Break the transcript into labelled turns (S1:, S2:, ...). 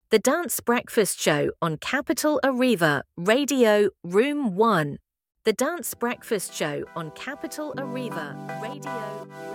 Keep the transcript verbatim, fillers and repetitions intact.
S1: The Dance Breakfast Show on Capital Arriva, Radio Room one. The Dance Breakfast Show on Capital Arriva, Radio